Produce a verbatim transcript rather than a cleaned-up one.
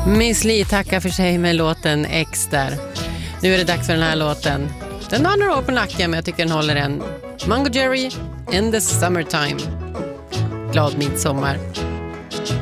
Miss Li tackar för sig med låten X där. Nu är det dags för den här låten. Den har några år på nacken, men jag tycker den håller en. Mungo Jerry, In the Summertime. Glad midsommar.